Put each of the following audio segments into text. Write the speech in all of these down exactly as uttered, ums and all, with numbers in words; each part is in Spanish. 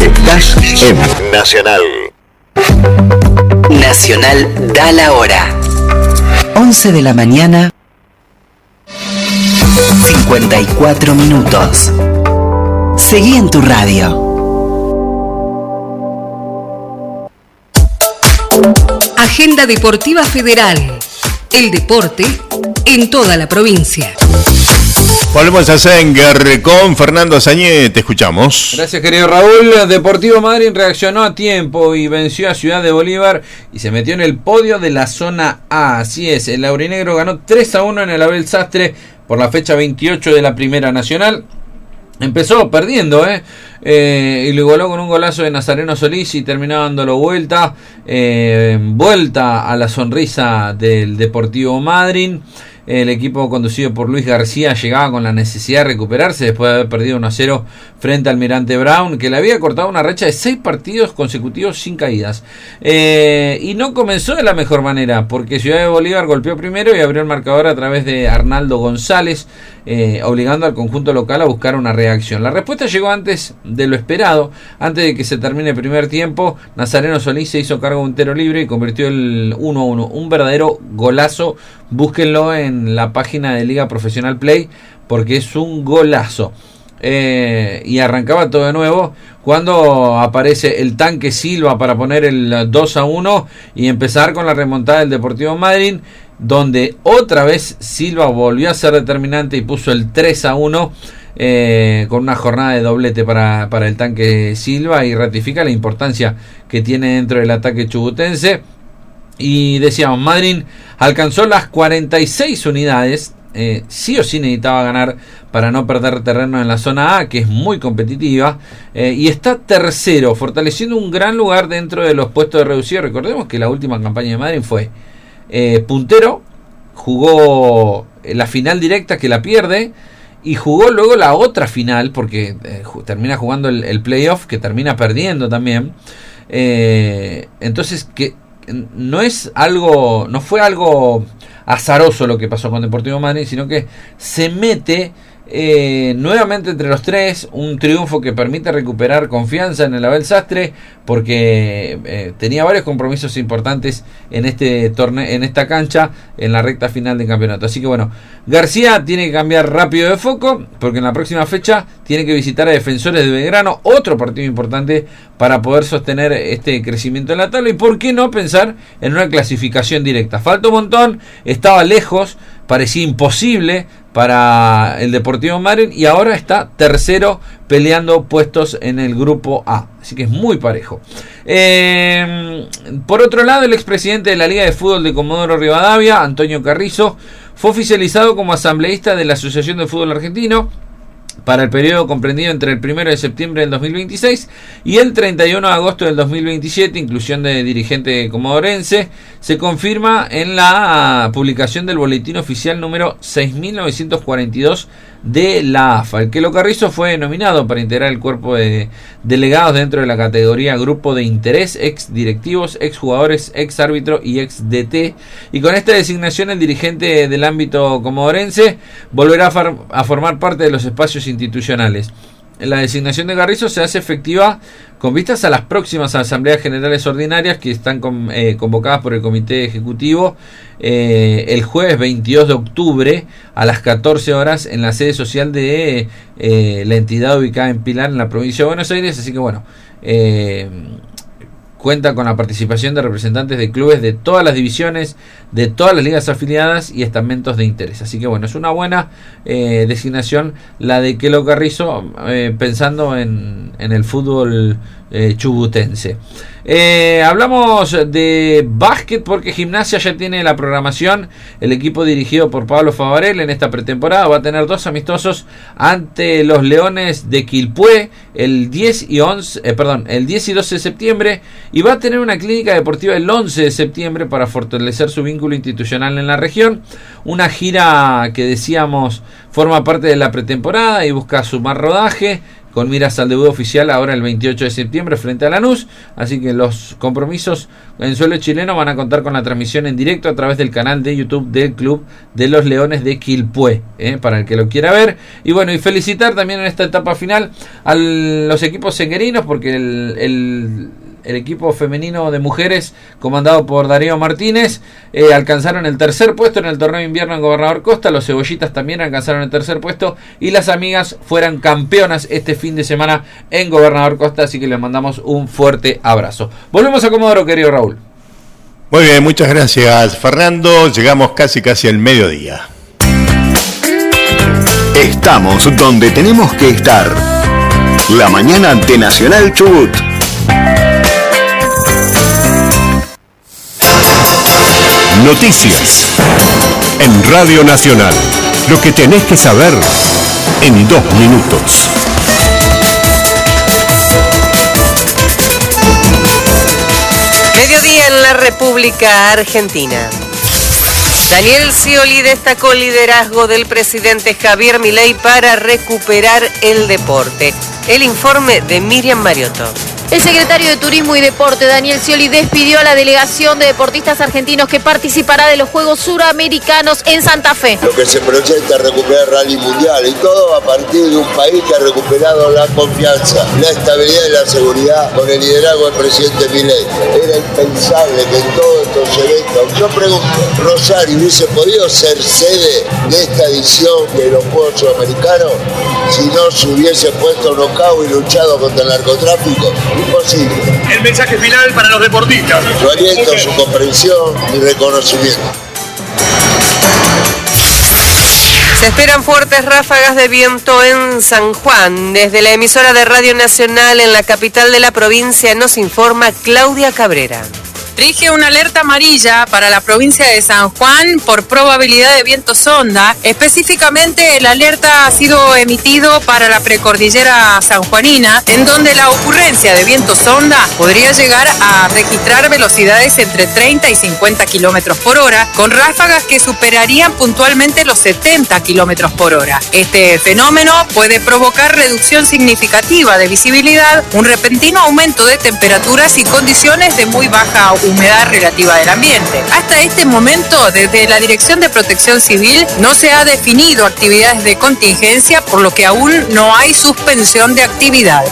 Estás en Nacional. Nacional da la hora. once de la mañana, cincuenta y cuatro minutos. Seguí en tu radio. Agenda Deportiva Federal. El deporte en toda la provincia. Volvemos a Senguer con Fernando Sañé, te escuchamos. Gracias, querido Raúl. Deportivo Madryn reaccionó a tiempo y venció a Ciudad de Bolívar y se metió en el podio de la zona A. Así es, el aurinegro ganó tres a uno en el Abel Sastre por la fecha veintiocho de la Primera Nacional. Empezó perdiendo, ¿eh? Eh, y lo igualó con un golazo de Nazareno Solís y terminó dándolo vuelta, eh, vuelta a la sonrisa del Deportivo Madryn. El equipo conducido por Luis García llegaba con la necesidad de recuperarse después de haber perdido uno a cero frente al Almirante Brown, que le había cortado una racha de seis partidos consecutivos sin caídas. Eh, y no comenzó de la mejor manera, porque Ciudad de Bolívar golpeó primero y abrió el marcador a través de Arnaldo González, eh, obligando al conjunto local a buscar una reacción. La respuesta llegó antes de lo esperado. Antes de que se termine el primer tiempo, Nazareno Solís se hizo cargo de un tiro libre y convirtió el uno a uno. Un verdadero golazo. Búsquenlo en la página de Liga Profesional Play porque es un golazo. Eh, y arrancaba todo de nuevo cuando aparece el tanque Silva para poner el dos a uno y empezar con la remontada del Deportivo Madryn, donde otra vez Silva volvió a ser determinante y puso el tres a uno. Eh, con una jornada de doblete para, para el tanque Silva, y ratifica la importancia que tiene dentro del ataque chubutense. Y decíamos, Madryn alcanzó las cuarenta y seis unidades, eh, sí o sí necesitaba ganar para no perder terreno en la zona A, que es muy competitiva, eh, y está tercero, fortaleciendo un gran lugar dentro de los puestos de reducido. Recordemos que la última campaña de Madryn fue eh, puntero, jugó la final directa que la pierde, y jugó luego la otra final, porque eh, termina jugando el, el playoff, que termina perdiendo también. Eh, entonces, que no es algo, no fue algo azaroso lo que pasó con Deportivo Madryn, sino que se mete eh, nuevamente entre los tres. Un triunfo que permite recuperar confianza en el Abel Sastre, porque eh, tenía varios compromisos importantes en este torneo, en esta cancha, en la recta final del campeonato. Así que bueno, García tiene que cambiar rápido de foco, porque en la próxima fecha tiene que visitar a Defensores de Belgrano, otro partido importante para poder sostener este crecimiento en la tabla. Y por qué no pensar en una clasificación directa. Falta un montón, estaba lejos, parecía imposible para el Deportivo Madryn, y ahora está tercero peleando puestos en el grupo A, así que es muy parejo. Eh, por otro lado, el expresidente de la Liga de Fútbol de Comodoro Rivadavia, Antonio Carrizo, fue oficializado como asambleísta de la Asociación de Fútbol Argentino para el periodo comprendido entre el primero de septiembre del dos mil veintiséis y el treinta y uno de agosto del dos mil veintisiete, inclusión de dirigente comodorense. Se confirma en la publicación del boletín oficial número seis mil novecientos cuarenta y dos de la A F A. El Quelo Carrizo fue nominado para integrar el cuerpo de delegados dentro de la categoría Grupo de Interés, ex directivos, ex jugadores, ex árbitro y ex D T. Y con esta designación, el dirigente del ámbito comodorense volverá a, far, a formar parte de los espacios institucionales. La designación de Carrizo se hace efectiva con vistas a las próximas asambleas generales ordinarias que están con, eh, convocadas por el comité ejecutivo eh, el jueves veintidós de octubre a las catorce horas en la sede social de eh, la entidad ubicada en Pilar, en la provincia de Buenos Aires. Así que bueno, eh, cuenta con la participación de representantes de clubes de todas las divisiones, de todas las ligas afiliadas y estamentos de interés. Así que bueno, es una buena eh, designación la de Quelo Carrizo, eh, pensando en, en el fútbol eh, chubutense. Eh, hablamos de básquet porque Gimnasia ya tiene la programación. El equipo dirigido por Pablo Favarel en esta pretemporada va a tener dos amistosos ante los Leones de Quilpué el diez y once, eh, perdón, el diez y doce de septiembre, y va a tener una clínica deportiva el once de septiembre para fortalecer su vínculo institucional en la región. Una gira que decíamos forma parte de la pretemporada y busca sumar rodaje, con miras al debut oficial ahora el veintiocho de septiembre frente a Lanús. Así que los compromisos en suelo chileno van a contar con la transmisión en directo a través del canal de YouTube del Club de los Leones de Quilpué, ¿eh? para el que lo quiera ver. Y bueno, y felicitar también en esta etapa final a los equipos senguerinos, porque el, el el equipo femenino de mujeres comandado por Darío Martínez eh, alcanzaron el tercer puesto en el torneo de invierno en Gobernador Costa. Los cebollitas también alcanzaron el tercer puesto y las amigas fueron campeonas este fin de semana en Gobernador Costa, así que les mandamos un fuerte abrazo. Volvemos a Comodoro, querido Raúl. Muy bien, muchas gracias, Fernando. Llegamos casi casi al mediodía. Estamos donde tenemos que estar. La mañana de Nacional Chubut. Noticias en Radio Nacional. Lo que tenés que saber en dos minutos. Mediodía en la República Argentina. Daniel Scioli destacó el liderazgo del presidente Javier Milei para recuperar el deporte. El informe de Miriam Mariotto. El secretario de Turismo y Deporte, Daniel Scioli, despidió a la delegación de deportistas argentinos que participará de los Juegos Suramericanos en Santa Fe. Lo que se proyecta es recuperar el rally mundial y todo a partir de un país que ha recuperado la confianza, la estabilidad y la seguridad con el liderazgo del presidente Milei. Era impensable que en todos estos eventos, yo pregunto, Rosario hubiese podido ser sede de esta edición de los Juegos Suramericanos si no se hubiese puesto knockout y luchado contra el narcotráfico. Imposible. El mensaje final para los deportistas. Su aliento, su comprensión y reconocimiento. Se esperan fuertes ráfagas de viento en San Juan. Desde la emisora de Radio Nacional en la capital de la provincia nos informa Claudia Cabrera. Rige una alerta amarilla para la provincia de San Juan por probabilidad de viento sonda. Específicamente, el alerta ha sido emitido para la precordillera sanjuanina, en donde la ocurrencia de viento sonda podría llegar a registrar velocidades entre treinta y cincuenta kilómetros por hora, con ráfagas que superarían puntualmente los setenta kilómetros por hora. Este fenómeno puede provocar reducción significativa de visibilidad, un repentino aumento de temperaturas y condiciones de muy baja humedad relativa del ambiente. Hasta este momento, desde la Dirección de Protección Civil, no se ha definido actividades de contingencia, por lo que aún no hay suspensión de actividad.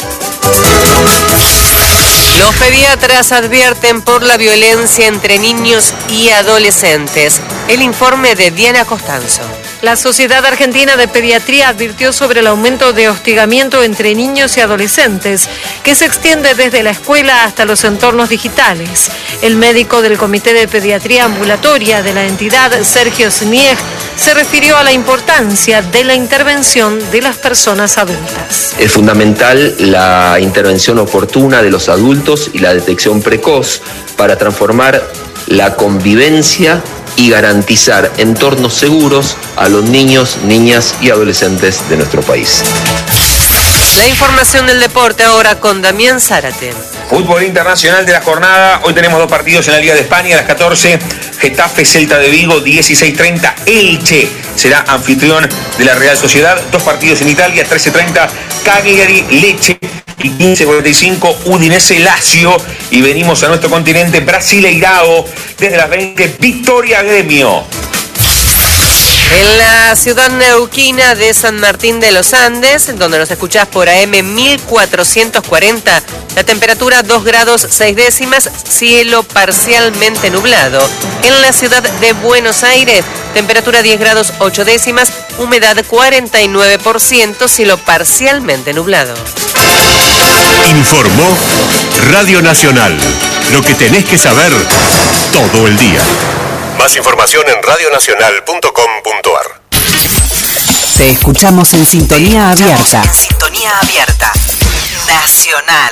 Los pediatras advierten por la violencia entre niños y adolescentes. El informe de Diana Costanzo. La Sociedad Argentina de Pediatría advirtió sobre el aumento de hostigamiento entre niños y adolescentes, que se extiende desde la escuela hasta los entornos digitales. El médico del Comité de Pediatría Ambulatoria de la entidad, Sergio Snieg, se refirió a la importancia de la intervención de las personas adultas. Es fundamental la intervención oportuna de los adultos y la detección precoz para transformar la convivencia y garantizar entornos seguros a los niños, niñas y adolescentes de nuestro país. La información del deporte ahora con Damián Zárate. Fútbol internacional de la jornada. Hoy tenemos dos partidos en la Liga de España. A las catorce, Getafe, Celta de Vigo. dieciséis treinta, Elche será anfitrión de la Real Sociedad. Dos partidos en Italia. trece treinta, Cagliari, Lecce. Y quince cuarenta y cinco, Udinese, Lazio. Y venimos a nuestro continente Brasileirao. Desde las veinte, Victoria Gremio. En la ciudad neuquina de San Martín de los Andes, donde nos escuchás por A M mil cuatrocientos cuarenta, la temperatura dos grados seis décimas, cielo parcialmente nublado. En la ciudad de Buenos Aires, temperatura diez grados ocho décimas, humedad cuarenta y nueve por ciento, cielo parcialmente nublado. Informó Radio Nacional. Lo que tenés que saber todo el día. Más información en radio nacional punto com punto a r. Te escuchamos en sintonía abierta. Sintonía abierta. Nacional.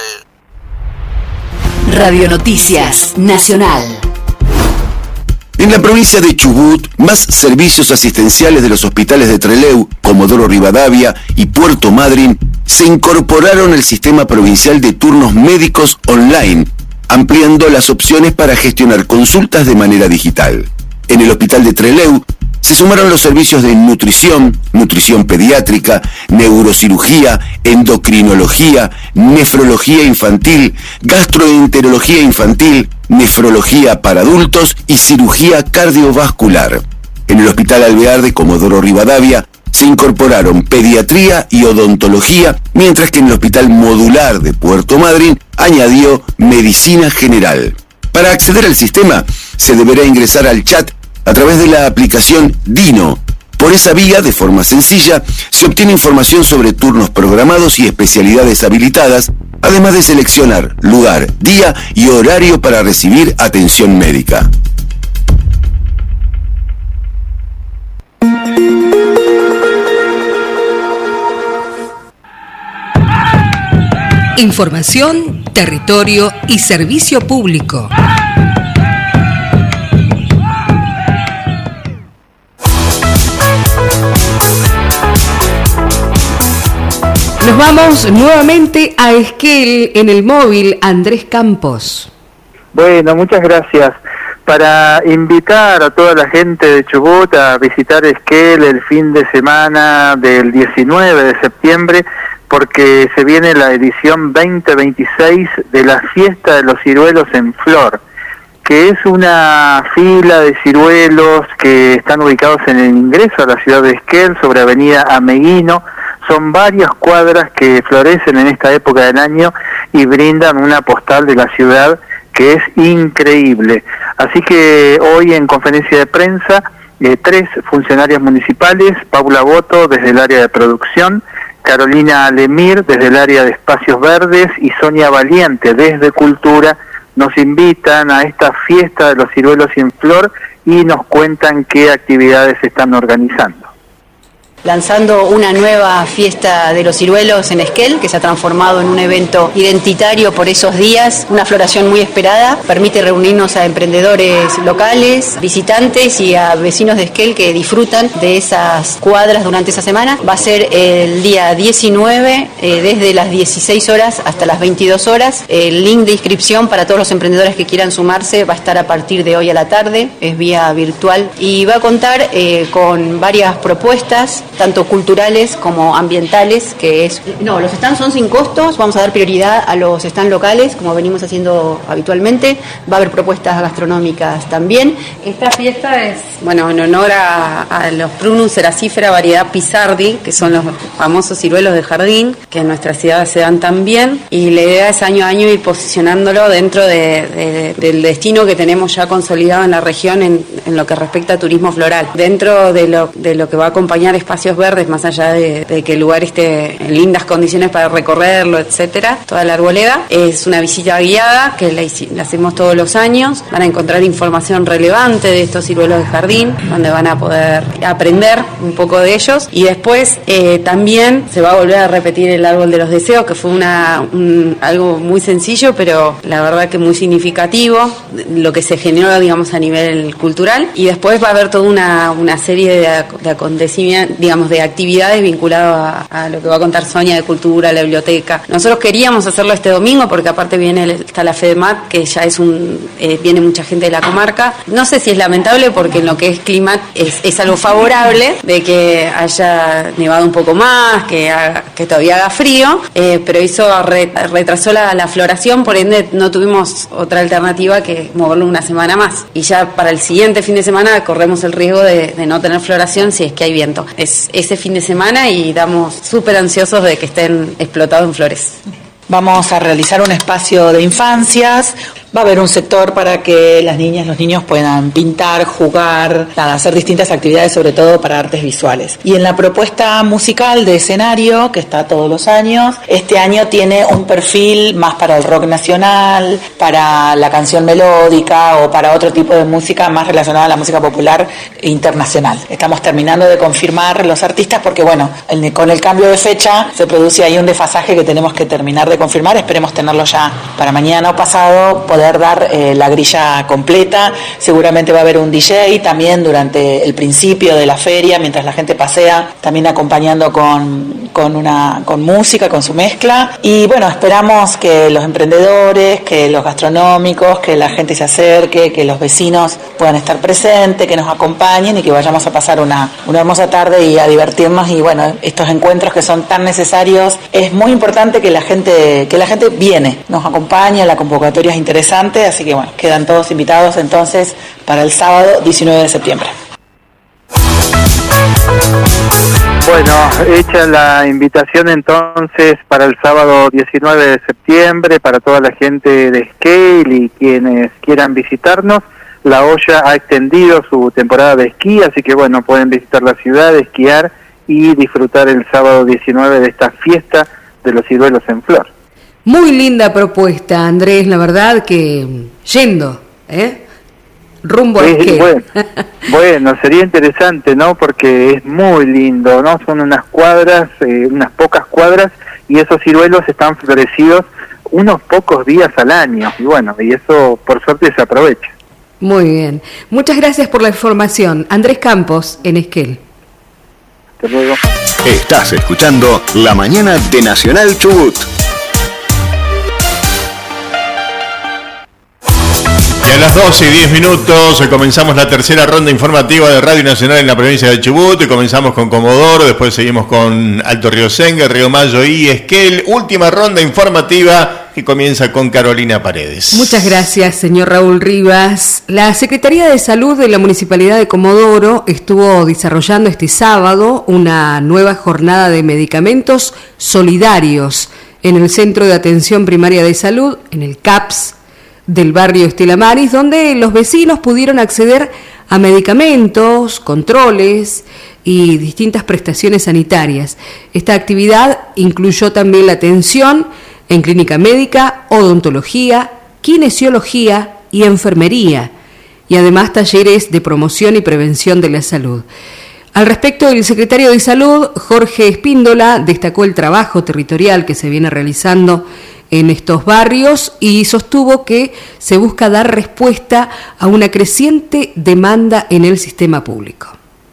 Radio Noticias Nacional. En la provincia de Chubut, más servicios asistenciales de los hospitales de Trelew, Comodoro Rivadavia y Puerto Madryn se incorporaron al sistema provincial de turnos médicos online, ampliando las opciones para gestionar consultas de manera digital. En el hospital de Trelew, se sumaron los servicios de nutrición, nutrición pediátrica, neurocirugía, endocrinología, nefrología infantil, gastroenterología infantil, nefrología para adultos y cirugía cardiovascular. En el Hospital Alvear de Comodoro Rivadavia se incorporaron pediatría y odontología, mientras que en el Hospital Modular de Puerto Madryn añadió medicina general. Para acceder al sistema, se deberá ingresar al chat a través de la aplicación Dino. Por esa vía, de forma sencilla, se obtiene información sobre turnos programados y especialidades habilitadas, además de seleccionar lugar, día y horario para recibir atención médica. Información, territorio y servicio público. Nos vamos nuevamente a Esquel en el móvil. Andrés Campos. Bueno, muchas gracias. Para invitar a toda la gente de Chubut a visitar Esquel el fin de semana del diecinueve de septiembre, porque se viene la edición veinte veintiséis de la Fiesta de los Ciruelos en Flor, que es una fila de ciruelos que están ubicados en el ingreso a la ciudad de Esquel, sobre avenida Ameguino. Son varias cuadras que florecen en esta época del año y brindan una postal de la ciudad que es increíble. Así que hoy en conferencia de prensa, eh, tres funcionarias municipales, Paula Boto desde el área de producción, Carolina Lemir desde el área de espacios verdes y Sonia Valiente desde Cultura, nos invitan a esta Fiesta de los Ciruelos en Flor y nos cuentan qué actividades están organizando. Lanzando una nueva Fiesta de los Ciruelos en Esquel, que se ha transformado en un evento identitario por esos días, una floración muy esperada, permite reunirnos a emprendedores locales, visitantes y a vecinos de Esquel que disfrutan de esas cuadras durante esa semana. Va a ser el día diecinueve, eh, desde las dieciséis horas hasta las veintidós horas. El link de inscripción para todos los emprendedores que quieran sumarse va a estar a partir de hoy a la tarde, es vía virtual, y va a contar eh, con varias propuestas, tanto culturales como ambientales, que es... No, los stands son sin costos, vamos a dar prioridad a los stands locales, como venimos haciendo habitualmente, va a haber propuestas gastronómicas también. Esta fiesta es, bueno, en honor a, a los Prunus ceracifera variedad Pizardi, que son los famosos ciruelos de jardín, que en nuestra ciudad se dan también, y la idea es año a año ir posicionándolo dentro de, de, del destino que tenemos ya consolidado en la región en, en lo que respecta a turismo floral. Dentro de lo, de lo que va a acompañar espacios verdes, más allá de, de que el lugar esté en lindas condiciones para recorrerlo, etcétera, toda la arboleda, es una visita guiada que la, la hacemos todos los años. Van a encontrar información relevante de estos ciruelos de jardín, donde van a poder aprender un poco de ellos, y después eh, también se va a volver a repetir el árbol de los deseos, que fue una un, algo muy sencillo, pero la verdad que muy significativo, lo que se generó, digamos, a nivel cultural, y después va a haber toda una, una serie de, de acontecimientos, digamos, de actividades vinculadas a, a lo que va a contar Sonia de Cultura, la biblioteca. Nosotros queríamos hacerlo este domingo porque aparte viene está la FEDEMAT, que ya es un eh, viene mucha gente de la comarca. No sé si es lamentable porque en lo que es clima es, es algo favorable de que haya nevado un poco más, que, haga, que todavía haga frío, eh, pero eso re, retrasó la, la floración, por ende no tuvimos otra alternativa que moverlo una semana más. Y ya para el siguiente fin de semana corremos el riesgo de, de no tener floración si es que hay viento. Es ese fin de semana y estamos súper ansiosos de que estén explotados en flores. Vamos a realizar un espacio de infancias. Va a haber un sector para que las niñas, los niños puedan pintar, jugar, nada, hacer distintas actividades, sobre todo para artes visuales. Y en la propuesta musical de escenario, que está todos los años, este año tiene un perfil más para el rock nacional, para la canción melódica o para otro tipo de música más relacionada a la música popular internacional. Estamos terminando de confirmar los artistas porque, bueno, el, con el cambio de fecha se produce ahí un desfasaje que tenemos que terminar de confirmar. Esperemos tenerlo ya para mañana o pasado, poder poder dar eh, la grilla completa. Seguramente va a haber un D J también durante el principio de la feria, mientras la gente pasea, también acompañando con, con, una, con música, con su mezcla. Y bueno, esperamos que los emprendedores, que los gastronómicos, que la gente se acerque, que los vecinos puedan estar presentes, que nos acompañen y que vayamos a pasar una, una hermosa tarde y a divertirnos. Y bueno, estos encuentros que son tan necesarios, es muy importante que la gente, que la gente viene, nos acompaña, la convocatoria es interesante, así que bueno, quedan todos invitados entonces para el sábado diecinueve de septiembre. Bueno, hecha la invitación entonces para el sábado diecinueve de septiembre para toda la gente de Esquel y quienes quieran visitarnos. La Hoya ha extendido su temporada de esquí, así que bueno, pueden visitar la ciudad, esquiar y disfrutar el sábado diecinueve de esta fiesta de los ciruelos en flor. Muy linda propuesta, Andrés, la verdad que yendo, ¿eh? Rumbo a Esquel. Bueno, bueno, sería interesante, ¿no? Porque es muy lindo, ¿no? Son unas cuadras, eh, unas pocas cuadras, y esos ciruelos están florecidos unos pocos días al año, y bueno, y eso por suerte se aprovecha. Muy bien. Muchas gracias por la información. Andrés Campos, en Esquel. Hasta luego. Estás escuchando La Mañana de Nacional Chubut. Y a las doce y diez minutos comenzamos la tercera ronda informativa de Radio Nacional en la provincia de Chubut. Comenzamos con Comodoro, después seguimos con Alto Río Senga, Río Mayo y Esquel. Última ronda informativa que comienza con Carolina Paredes. Muchas gracias, señor Raúl Rivas. La Secretaría de Salud de la Municipalidad de Comodoro estuvo desarrollando este sábado una nueva jornada de medicamentos solidarios en el Centro de Atención Primaria de Salud, en el C A P S del barrio Estela Maris, donde los vecinos pudieron acceder a medicamentos, controles y distintas prestaciones sanitarias. Esta actividad incluyó también la atención en clínica médica, odontología, kinesiología y enfermería, y además talleres de promoción y prevención de la salud. Al respecto, el secretario de Salud, Jorge Espíndola, destacó el trabajo territorial que se viene realizando en estos barrios y sostuvo que se busca dar respuesta a una creciente demanda en el sistema público.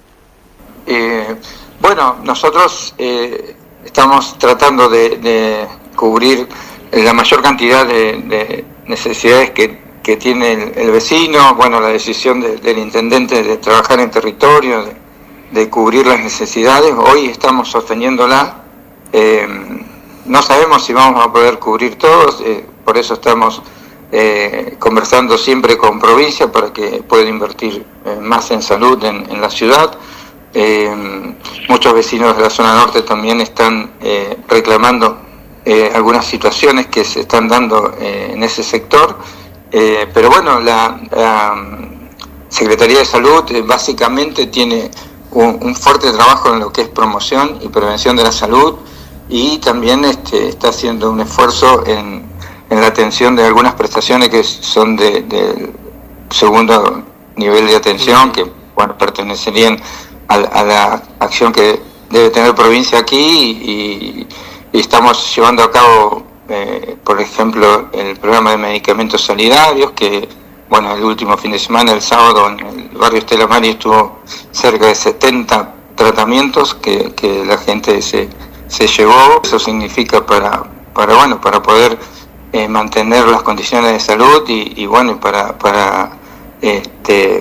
Eh, bueno, nosotros eh, estamos tratando de, de cubrir la mayor cantidad de, de necesidades que, que tiene el, el vecino. Bueno, la decisión de, del intendente de trabajar en territorio, de, de cubrir las necesidades, hoy estamos sosteniéndola. Eh, no sabemos si vamos a poder cubrir todos, eh, por eso estamos eh, conversando siempre con provincia para que pueda invertir eh, más en salud en, en la ciudad. Eh, muchos vecinos de la zona norte también están eh, reclamando eh, algunas situaciones que se están dando eh, en ese sector, eh, pero bueno, la, la Secretaría de Salud eh, básicamente tiene un, un fuerte trabajo en lo que es promoción y prevención de la salud, y también este, está haciendo un esfuerzo en, en la atención de algunas prestaciones que son de, de segundo nivel de atención, que bueno, pertenecerían a, a la acción que debe tener provincia aquí, y, y estamos llevando a cabo, eh, por ejemplo, el programa de medicamentos solidarios, que bueno, el último fin de semana, el sábado, en el barrio Estela Maris estuvo cerca de setenta tratamientos que, que la gente se se llevó. Eso significa para, para bueno, para poder eh, mantener las condiciones de salud y, y bueno, para, para este,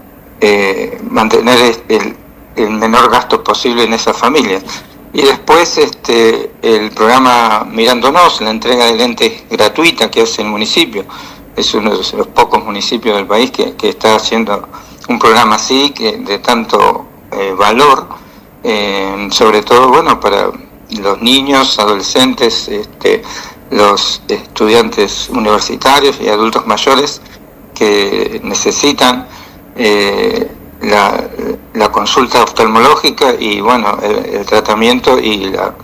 eh, mantener el, el menor gasto posible en esas familias. Y después este, el programa Mirándonos, la entrega de lentes gratuita que hace el municipio. Es uno de los pocos municipios del país que, que está haciendo un programa así, que de tanto eh, valor, eh, sobre todo bueno para los niños, adolescentes, este, los estudiantes universitarios y adultos mayores que necesitan eh, la, la consulta oftalmológica y bueno, el, el tratamiento y la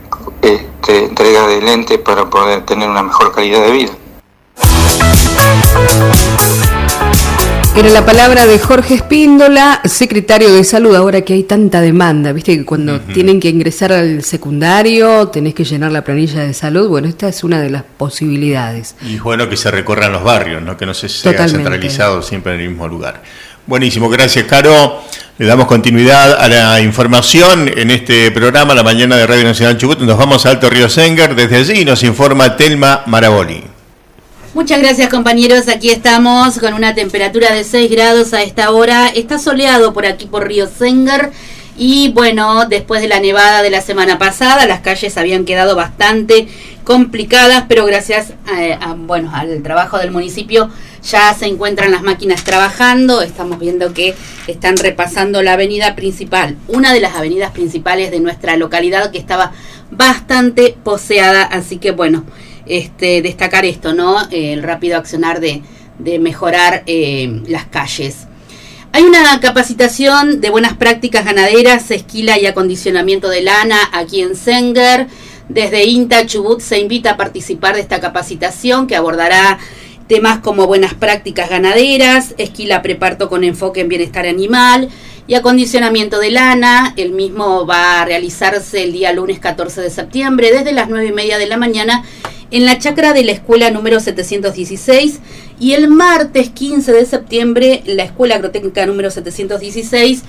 este, entrega de lente para poder tener una mejor calidad de vida. Era la palabra de Jorge Espíndola, secretario de Salud, ahora que hay tanta demanda, viste que cuando uh-huh. tienen que ingresar al secundario tenés que llenar la planilla de salud, bueno, esta es una de las posibilidades. Y bueno, que se recorran los barrios, ¿no? Que no se sea Totalmente. centralizado siempre en el mismo lugar. Buenísimo, gracias Caro. Le damos continuidad a la información en este programa, La Mañana de Radio Nacional Chubut. Nos vamos a Alto Río Sengar, desde allí nos informa Telma Maraboli. Muchas gracias compañeros, aquí estamos con una temperatura de seis grados a esta hora, está soleado por aquí por Río Sengar y bueno, después de la nevada de la semana pasada las calles habían quedado bastante complicadas, pero gracias a, a, bueno, al trabajo del municipio ya se encuentran las máquinas trabajando, estamos viendo que están repasando la avenida principal, una de las avenidas principales de nuestra localidad que estaba bastante poseada, así que bueno, Este, destacar esto, ¿no? Eh, el rápido accionar de, de mejorar eh, las calles. Hay una capacitación de buenas prácticas ganaderas, esquila y acondicionamiento de lana aquí en Sengar. Desde INTA Chubut se invita a participar de esta capacitación que abordará temas como buenas prácticas ganaderas, esquila preparto con enfoque en bienestar animal y acondicionamiento de lana. El mismo va a realizarse el día lunes catorce de septiembre desde las nueve y media de la mañana en la chacra de la escuela número setecientos dieciséis y el martes quince de septiembre la escuela agrotécnica número setecientos dieciséis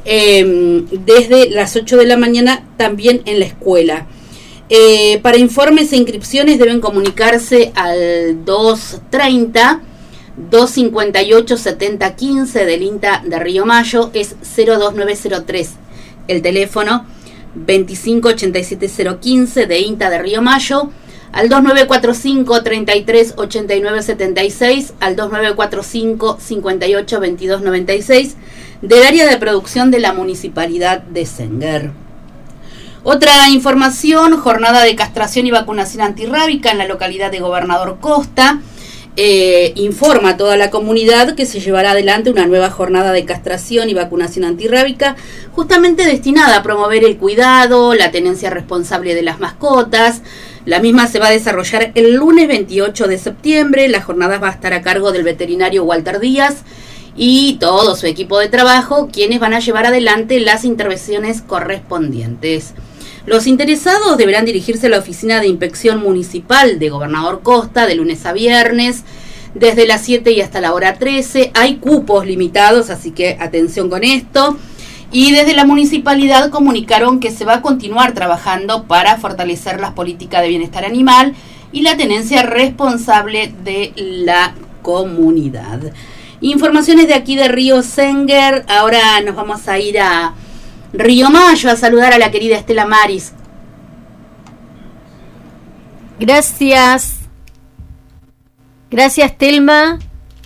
eh, desde las ocho de la mañana también en la escuela. Eh, para informes e inscripciones deben comunicarse al dos treinta, dos cincuenta y ocho, setenta quince del INTA de Río Mayo, es cero dos nueve cero tres. El teléfono veinticinco ochenta y siete cero quince de INTA de Río Mayo, al dos nueve cuatro cinco, treinta y tres, ochenta y nueve setenta y seis, al dos nueve cuatro cinco, cincuenta y ocho, veintidós noventa y seis del área de producción de la Municipalidad de Sengar. Otra información, jornada de castración y vacunación antirrábica en la localidad de Gobernador Costa. Eh, informa a toda la comunidad que se llevará adelante una nueva jornada de castración y vacunación antirrábica justamente destinada a promover el cuidado, la tenencia responsable de las mascotas. La misma se va a desarrollar el lunes veintiocho de septiembre. La jornada va a estar a cargo del veterinario Walter Díaz y todo su equipo de trabajo, quienes van a llevar adelante las intervenciones correspondientes. Los interesados deberán dirigirse a la oficina de inspección municipal de Gobernador Costa de lunes a viernes, desde las siete y hasta la hora trece. Hay cupos limitados, así que atención con esto. Y desde la municipalidad comunicaron que se va a continuar trabajando para fortalecer las políticas de bienestar animal y la tenencia responsable de la comunidad. Informaciones de aquí de Río Sengar. Ahora nos vamos a ir a Río Mayo a saludar a la querida Estela Maris. Gracias. Gracias, Telma.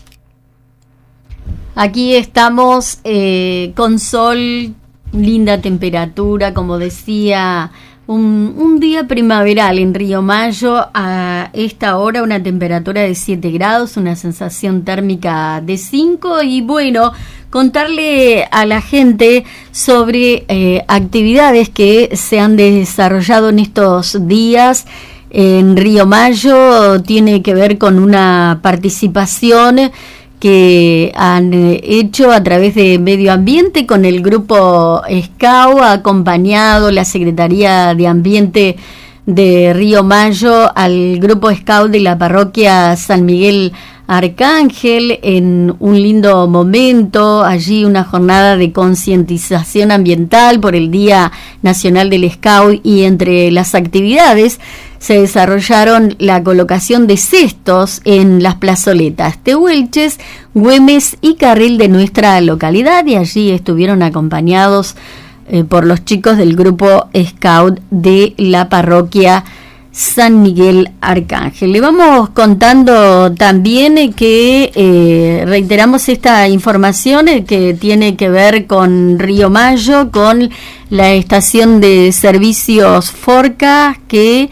Aquí estamos eh, con sol, linda temperatura, como decía, un, un día primaveral en Río Mayo. A esta hora una temperatura de siete grados, una sensación térmica de cinco y bueno, contarle a la gente sobre eh, actividades que se han desarrollado en estos días en Río Mayo. Tiene que ver con una participación que han hecho a través de Medio Ambiente con el grupo Scout, ha acompañado la Secretaría de Ambiente de Río Mayo al grupo Scout de la parroquia San Miguel Arcángel en un lindo momento, allí una jornada de concientización ambiental por el Día Nacional del Scout, y entre las actividades se desarrollaron la colocación de cestos en las plazoletas Tehuelches, Güemes y Carril de nuestra localidad, y allí estuvieron acompañados eh, por los chicos del grupo Scout de la parroquia San Miguel Arcángel. Le vamos contando también que eh, reiteramos esta información eh, que tiene que ver con Río Mayo, con la estación de servicios Forca, que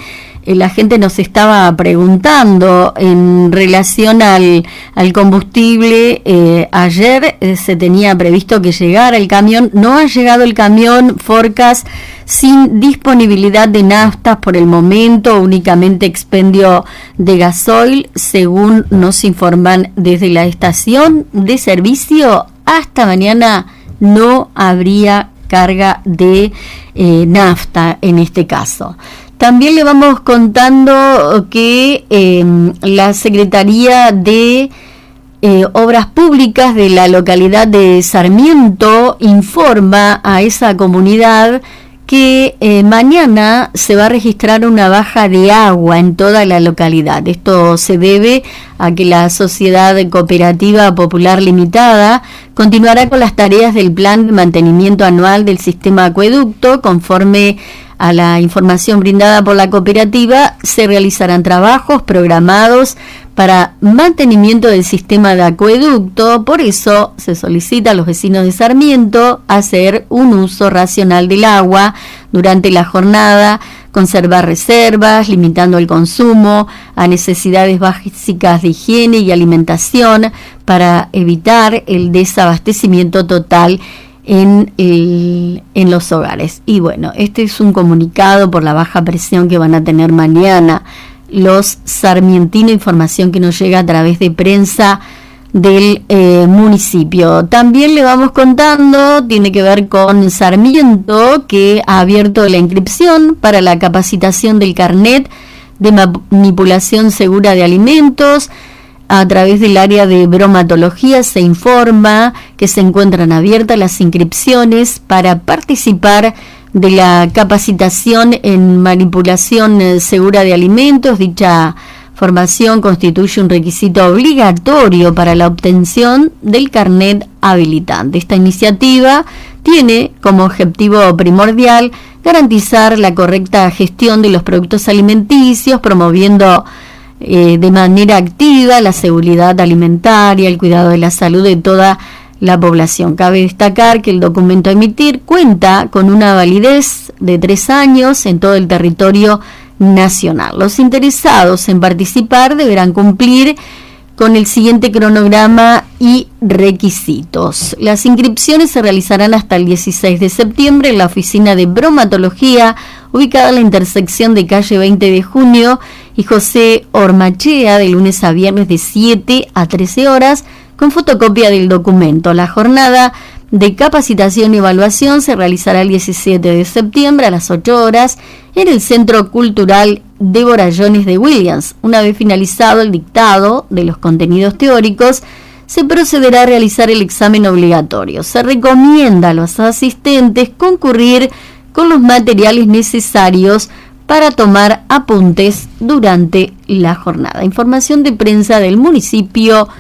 la gente nos estaba preguntando en relación al, al combustible. Eh, ayer eh, se tenía previsto que llegara el camión, no ha llegado el camión Forcas, sin disponibilidad de naftas por el momento, únicamente expendio de gasoil, según nos informan desde la estación de servicio. Hasta mañana no habría carga de eh, nafta en este caso. También le vamos contando que eh, la Secretaría de eh, Obras Públicas de la localidad de Sarmiento informa a esa comunidad que eh, mañana se va a registrar una baja de agua en toda la localidad. Esto se debe a que la Sociedad Cooperativa Popular Limitada continuará con las tareas del plan de mantenimiento anual del sistema acueducto. Conforme a la información brindada por la cooperativa, se realizarán trabajos programados para mantenimiento del sistema de acueducto. Por eso se solicita a los vecinos de Sarmiento hacer un uso racional del agua durante la jornada, conservar reservas, limitando el consumo a necesidades básicas de higiene y alimentación para evitar el desabastecimiento total en, el, en los hogares. Y bueno, este es un comunicado por la baja presión que van a tener mañana los sarmientinos, información que nos llega a través de prensa del eh, municipio. También le vamos contando, tiene que ver con Sarmiento, que ha abierto la inscripción para la capacitación del carnet de manipulación segura de alimentos. A través del área de bromatología se informa que se encuentran abiertas las inscripciones para participar de la capacitación en manipulación eh, segura de alimentos. Dicha formación constituye un requisito obligatorio para la obtención del carnet habilitante. Esta iniciativa tiene como objetivo primordial garantizar la correcta gestión de los productos alimenticios, promoviendo eh, de manera activa la seguridad alimentaria, el cuidado de la salud de toda la población. Cabe destacar que el documento a emitir cuenta con una validez de tres años en todo el territorio nacional. Los interesados en participar deberán cumplir con el siguiente cronograma y requisitos. Las inscripciones se realizarán hasta el dieciséis de septiembre en la oficina de bromatología, ubicada en la intersección de calle veinte de junio y José Ormachea, de lunes a viernes de siete a trece horas, con fotocopia del documento. La jornada de capacitación y evaluación se realizará el diecisiete de septiembre a las ocho horas en el Centro Cultural Débora Jones de Williams. Una vez finalizado el dictado de los contenidos teóricos, se procederá a realizar el examen obligatorio. Se recomienda a los asistentes concurrir con los materiales necesarios para tomar apuntes durante la jornada. Información de prensa del municipio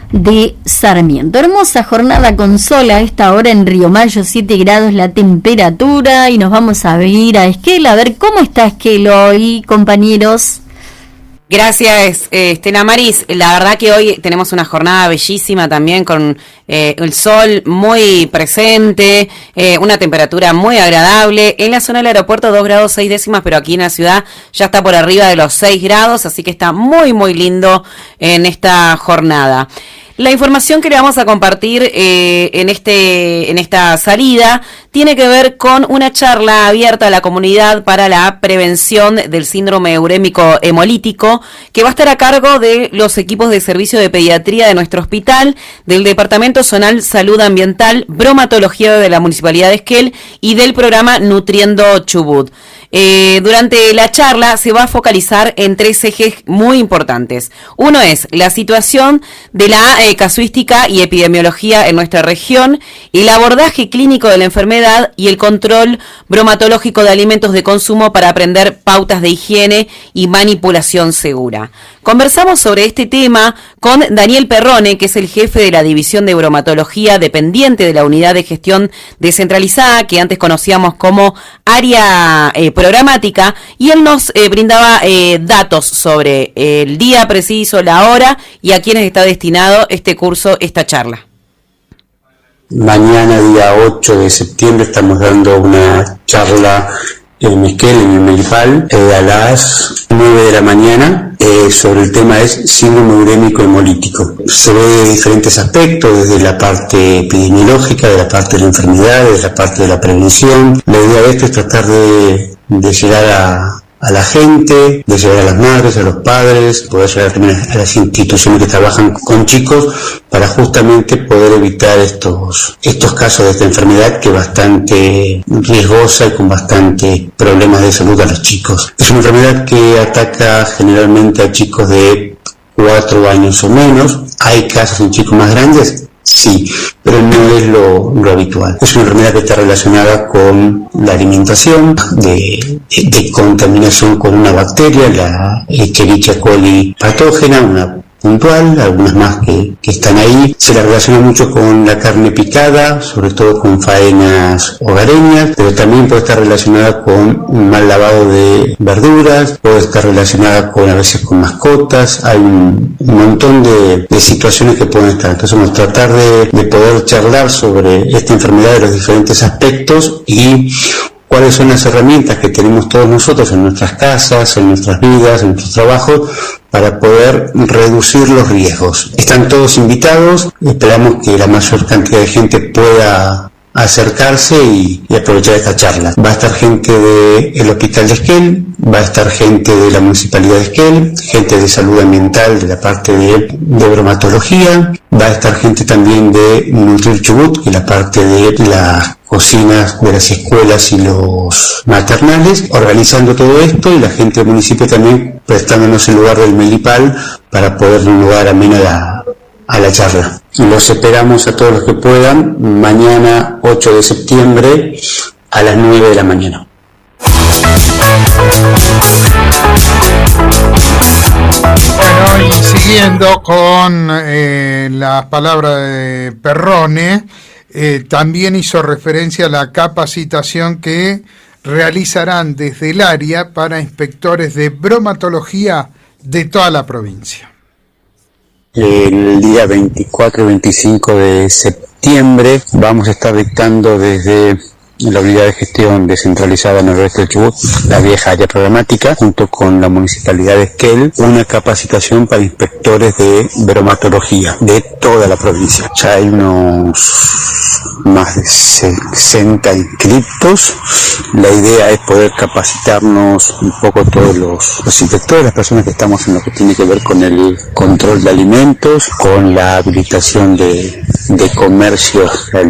de Sarmiento. Hermosa jornada con sol a esta hora en Río Mayo, siete grados la temperatura, y nos vamos a ir a Esquel a ver cómo está Esquel hoy, compañeros. Gracias, eh, Estela Maris. La verdad que hoy tenemos una jornada bellísima también con eh, el sol muy presente, eh, una temperatura muy agradable. En la zona del aeropuerto dos grados seis décimas, pero aquí en la ciudad ya está por arriba de los seis grados, así que está muy muy lindo en esta jornada. La información que le vamos a compartir eh, en este en esta salida tiene que ver con una charla abierta a la comunidad para la prevención del síndrome urémico hemolítico, que va a estar a cargo de los equipos de servicio de pediatría de nuestro hospital, del Departamento Zonal Salud Ambiental, Bromatología de la Municipalidad de Esquel y del programa Nutriendo Chubut. Eh, durante la charla se va a focalizar en tres ejes muy importantes. Uno es la situación de la eh, casuística y epidemiología en nuestra región, el abordaje clínico de la enfermedad y el control bromatológico de alimentos de consumo para aprender pautas de higiene y manipulación segura. Conversamos sobre este tema con Daniel Perrone, que es el jefe de la División de Bromatología dependiente de la Unidad de Gestión Descentralizada, que antes conocíamos como área eh, programática, y él nos eh, brindaba eh, datos sobre el día preciso, la hora y a quienes está destinado este curso, esta charla. Mañana, día ocho de septiembre, estamos dando una charla en Esquel, en el Melipal, eh, a las nueve de la mañana. Eh, sobre el tema es síndrome urémico hemolítico. Se ve de diferentes aspectos, desde la parte epidemiológica, de la parte de la enfermedad, de la parte de la prevención. La idea de esto es tratar de, de llegar a a la gente, de llegar a las madres, a los padres, poder llegar también a las instituciones que trabajan con chicos para justamente poder evitar estos estos casos de esta enfermedad que es bastante riesgosa y con bastante problemas de salud a los chicos. Es una enfermedad que ataca generalmente a chicos de cuatro años o menos. Hay casos en chicos más grandes, sí, pero no es lo, lo habitual. Es una enfermedad que está relacionada con la alimentación, de, de, de contaminación con una bacteria, la Escherichia coli patógena, una puntual, algunas más que, que están ahí. Se la relaciona mucho con la carne picada, sobre todo con faenas hogareñas, pero también puede estar relacionada con un mal lavado de verduras, puede estar relacionada con a veces con mascotas. Hay un, un montón de, de situaciones que pueden estar. Entonces vamos a tratar de, de poder charlar sobre esta enfermedad de los diferentes aspectos y cuáles son las herramientas que tenemos todos nosotros en nuestras casas, en nuestras vidas, en nuestros trabajos, para poder reducir los riesgos. Están todos invitados, esperamos que la mayor cantidad de gente pueda acercarse y, y aprovechar esta charla. Va a estar gente del Hospital de Esquel, va a estar gente de la Municipalidad de Esquel, gente de salud ambiental de la parte de, de bromatología, va a estar gente también de Nutrir Chubut, que es la parte de las cocinas de las escuelas y los maternales, organizando todo esto, y la gente del municipio también prestándonos el lugar del Melipal para poder dar un lugar ameno a la, a la charla. Los esperamos a todos los que puedan mañana ocho de septiembre a las nueve de la mañana. Bueno, y siguiendo con eh, las palabras de Perrone, eh, también hizo referencia a la capacitación que realizarán desde el área para inspectores de bromatología de toda la provincia. El día veinticuatro y veinticinco de septiembre vamos a estar dictando desde la unidad de gestión descentralizada noroeste del Chubut, la vieja área programática, junto con la municipalidad de Esquel, una capacitación para inspectores de bromatología de toda la provincia. Ya hay unos más de sesenta inscriptos. La idea es poder capacitarnos un poco todos los, los inspectores, las personas que estamos en lo que tiene que ver con el control de alimentos, con la habilitación de, de comercios